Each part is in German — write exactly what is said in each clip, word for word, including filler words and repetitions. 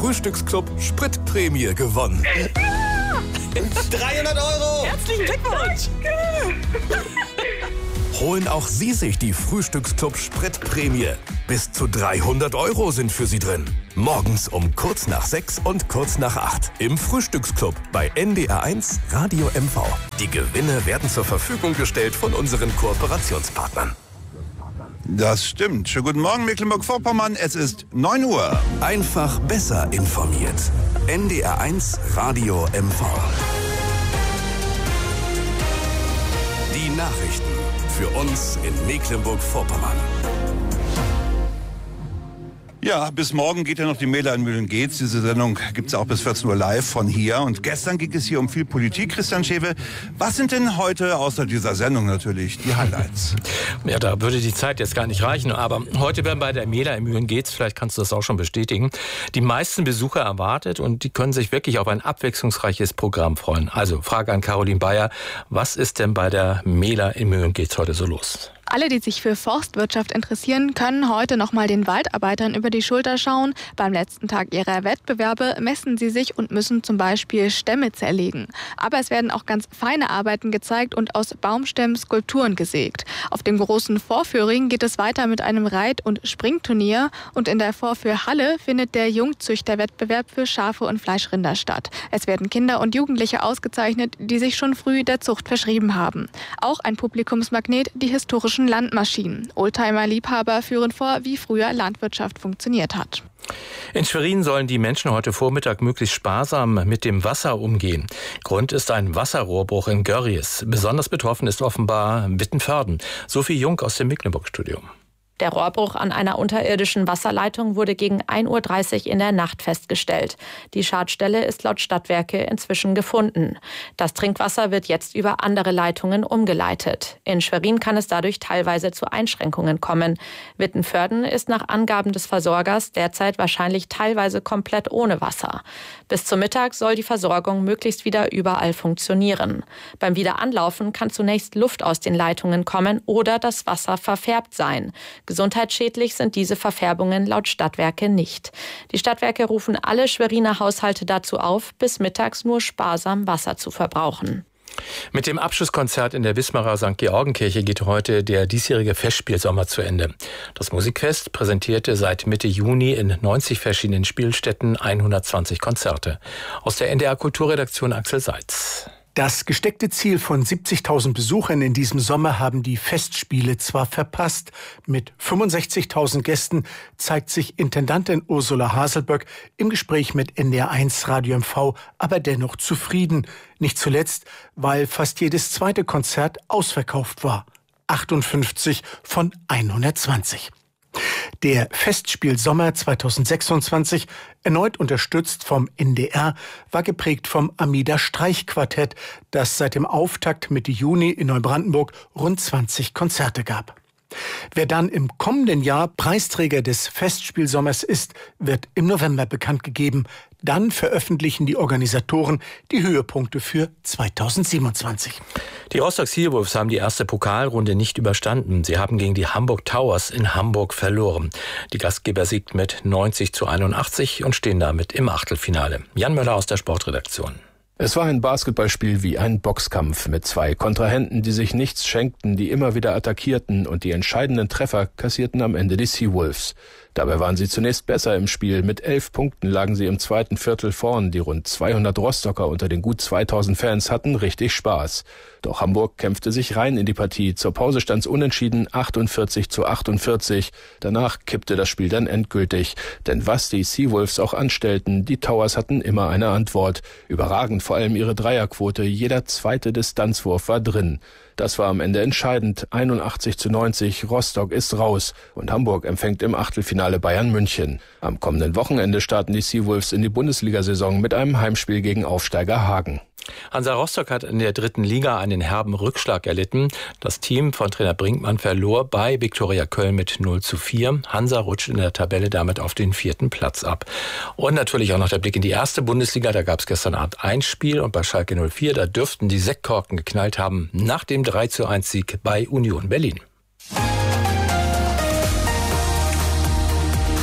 Frühstücksclub Spritprämie gewonnen. dreihundert Euro! Herzlichen Glückwunsch! Holen auch Sie sich die Frühstücksclub Spritprämie. Bis zu dreihundert Euro sind für Sie drin. Morgens um kurz nach sechs und kurz nach acht im Frühstücksclub bei N D R eins Radio M V. Die Gewinne werden zur Verfügung gestellt von unseren Kooperationspartnern. Das stimmt. Schönen guten Morgen, Mecklenburg-Vorpommern. Es ist neun Uhr. Einfach besser informiert. N D R eins Radio M V. Die Nachrichten für uns in Mecklenburg-Vorpommern. Ja, bis morgen geht ja noch die Mähler in Mühlen-Geetz. Diese Sendung gibt es auch bis vierzehn Uhr live von hier. Und gestern ging es hier um viel Politik. Christian Schewe, was sind denn heute, außer dieser Sendung natürlich, die Highlights? Ja, da würde die Zeit jetzt gar nicht reichen. Aber heute werden bei der Mähler in Mühlen-Geetz, vielleicht kannst du das auch schon bestätigen, die meisten Besucher erwartet. Und die können sich wirklich auf ein abwechslungsreiches Programm freuen. Also, Frage an Caroline Bayer. Was ist denn bei der Mähler in Mühlen-Geetz heute so los? Alle, die sich für Forstwirtschaft interessieren, können heute nochmal den Waldarbeitern über die Schulter schauen. Beim letzten Tag ihrer Wettbewerbe messen sie sich und müssen zum Beispiel Stämme zerlegen. Aber es werden auch ganz feine Arbeiten gezeigt und aus Baumstämmen Skulpturen gesägt. Auf dem großen Vorführring geht es weiter mit einem Reit- und Springturnier. Und in der Vorführhalle findet der Jungzüchterwettbewerb für Schafe und Fleischrinder statt. Es werden Kinder und Jugendliche ausgezeichnet, die sich schon früh der Zucht verschrieben haben. Auch ein Publikumsmagnet, die historischen Landmaschinen. Oldtimer-Liebhaber führen vor, wie früher Landwirtschaft funktioniert hat. In Schwerin sollen die Menschen heute Vormittag möglichst sparsam mit dem Wasser umgehen. Grund ist ein Wasserrohrbruch in Görries. Besonders betroffen ist offenbar Wittenförden. Sophie Jung aus dem Mecklenburg-Studio. Der Rohrbruch an einer unterirdischen Wasserleitung wurde gegen ein Uhr dreißig in der Nacht festgestellt. Die Schadstelle ist laut Stadtwerke inzwischen gefunden. Das Trinkwasser wird jetzt über andere Leitungen umgeleitet. In Schwerin kann es dadurch teilweise zu Einschränkungen kommen. Wittenförden ist nach Angaben des Versorgers derzeit wahrscheinlich teilweise komplett ohne Wasser. Bis zum Mittag soll die Versorgung möglichst wieder überall funktionieren. Beim Wiederanlaufen kann zunächst Luft aus den Leitungen kommen oder das Wasser verfärbt sein. Gesundheitsschädlich sind diese Verfärbungen laut Stadtwerke nicht. Die Stadtwerke rufen alle Schweriner Haushalte dazu auf, bis mittags nur sparsam Wasser zu verbrauchen. Mit dem Abschlusskonzert in der Wismarer Sankt Georgenkirche geht heute der diesjährige Festspielsommer zu Ende. Das Musikfest präsentierte seit Mitte Juni in neunzig verschiedenen Spielstätten hundertzwanzig Konzerte. Aus der N D R Kulturredaktion Axel Seitz. Das gesteckte Ziel von siebzigtausend Besuchern in diesem Sommer haben die Festspiele zwar verpasst. Mit fünfundsechzigtausend Gästen zeigt sich Intendantin Ursula Haselböck im Gespräch mit N D R eins Radio M V aber dennoch zufrieden. Nicht zuletzt, weil fast jedes zweite Konzert ausverkauft war. achtundfünfzig von hundertzwanzig. Der Festspielsommer zweitausendsechsundzwanzig, erneut unterstützt vom N D R, war geprägt vom Amida Streichquartett, das seit dem Auftakt Mitte Juni in Neubrandenburg rund zwanzig Konzerte gab. Wer dann im kommenden Jahr Preisträger des Festspielsommers ist, wird im November bekannt gegeben. Dann veröffentlichen die Organisatoren die Höhepunkte für zweitausendsiebenundzwanzig. Die Rostock Seawolves haben die erste Pokalrunde nicht überstanden. Sie haben gegen die Hamburg Towers in Hamburg verloren. Die Gastgeber siegten mit neunzig zu einundachtzig und stehen damit im Achtelfinale. Jan Möller aus der Sportredaktion. Es war ein Basketballspiel wie ein Boxkampf mit zwei Kontrahenten, die sich nichts schenkten, die immer wieder attackierten, und die entscheidenden Treffer kassierten am Ende die Seawolves. Dabei waren sie zunächst besser im Spiel. Mit elf Punkten lagen sie im zweiten Viertel vorn. Die rund zweihundert Rostocker unter den gut zweitausend Fans hatten richtig Spaß. Doch Hamburg kämpfte sich rein in die Partie. Zur Pause stand's unentschieden achtundvierzig zu achtundvierzig. Danach kippte das Spiel dann endgültig. Denn was die Seawolves auch anstellten, die Towers hatten immer eine Antwort. Überragend vor allem ihre Dreierquote. Jeder zweite Distanzwurf war drin. Das war am Ende entscheidend. einundachtzig zu neunzig, Rostock ist raus und Hamburg empfängt im Achtelfinale Bayern München. Am kommenden Wochenende starten die Seawolves in die Bundesliga-Saison mit einem Heimspiel gegen Aufsteiger Hagen. Hansa Rostock hat in der dritten Liga einen herben Rückschlag erlitten. Das Team von Trainer Brinkmann verlor bei Viktoria Köln mit null zu vier. Hansa rutscht in der Tabelle damit auf den vierten Platz ab. Und natürlich auch noch der Blick in die erste Bundesliga. Da gab es gestern Abend ein Spiel und bei Schalke null vier, da dürften die Sektkorken geknallt haben nach dem drei zu eins Sieg bei Union Berlin.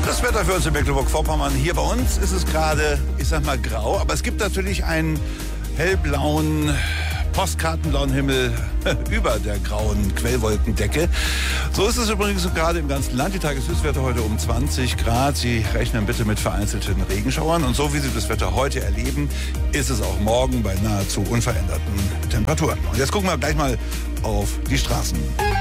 Das Wetter für uns in Mecklenburg-Vorpommern. Hier bei uns ist es gerade, ich sag mal, grau. Aber es gibt natürlich einen hellblauen, postkartenblauen Himmel über der grauen Quellwolkendecke. So ist es übrigens so gerade im ganzen Land. Die Tageshöchstwerte heute um zwanzig Grad. Sie rechnen bitte mit vereinzelten Regenschauern. Und so wie Sie das Wetter heute erleben, ist es auch morgen bei nahezu unveränderten Temperaturen. Und jetzt gucken wir gleich mal auf die Straßen.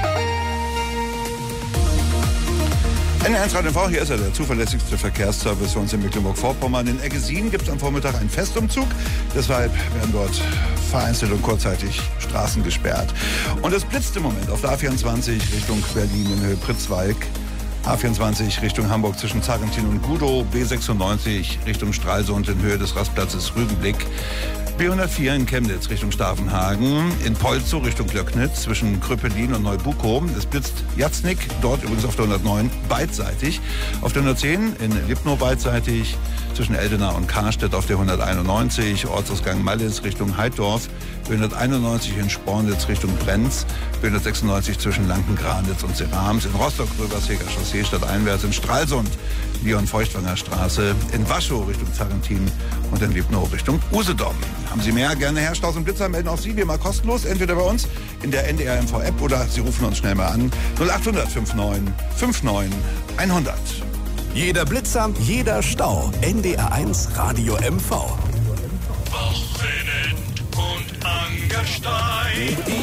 N eins Radio V, hier ist er, der zuverlässigste Verkehrsservice für uns in Mecklenburg-Vorpommern. In Eggesin gibt es am Vormittag einen Festumzug. Deshalb werden dort vereinzelt und kurzzeitig Straßen gesperrt. Und es blitzt im Moment auf der A vierundzwanzig Richtung Berlin in Höhe Pritzwalk. A vierundzwanzig Richtung Hamburg zwischen Zarentin und Gudow. B sechsundneunzig Richtung Stralsund in Höhe des Rastplatzes Rügenblick. B hundertvier in Chemnitz Richtung Stavenhagen, in Polzow Richtung Glöcknitz zwischen Kröpelin und Neubukow. Es blitzt Jatznik, dort übrigens auf der hundertneun beidseitig. Auf der hundertzehn in Lipnow beidseitig, zwischen Eldena und Karstedt auf der hunderteinundneunzig, Ortsausgang Mallis Richtung Heiddorf, B hunderteinundneunzig in Spornitz Richtung Brenz, B hundertsechsundneunzig zwischen Lanken-Granitz und Serams, in Rostock-Röbersheger Chaussee stadteinwärts, in Stralsund Leon-Feuchtwanger Straße, in Waschow Richtung Zarentin und in Lipnow Richtung Usedom. Haben Sie mehr? Gerne her. Staus und Blitzer melden auch Sie, wie immer kostenlos, entweder bei uns in der N D R M V-App oder Sie rufen uns schnell mal an. null acht hundert neunundfünfzig neunundfünfzig hundert. Jeder Blitzer, jeder Stau. N D R eins Radio M V. Wochenend und Angerstein. Die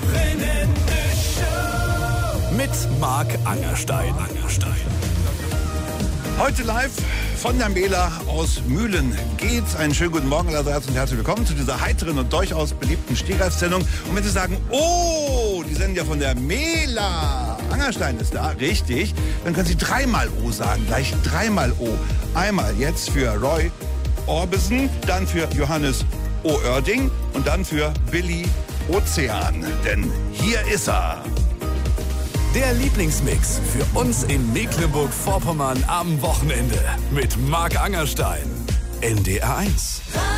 Wochenende-Show. Mit Marc Angerstein. Angerstein. Heute live von der Mela aus Mühlen geht's. Einen schönen guten Morgen allerseits und herzlich willkommen zu dieser heiteren und durchaus beliebten Stehgreifsendung. Und wenn Sie sagen, oh, die senden ja von der Mela, Angerstein ist da, richtig, dann können Sie dreimal O sagen, gleich dreimal O. Einmal jetzt für Roy Orbison, dann für Johannes Oerding und dann für Billy Ozean. Denn hier ist er. Der Lieblingsmix für uns in Mecklenburg-Vorpommern am Wochenende mit Marc Angerstein. N D R eins.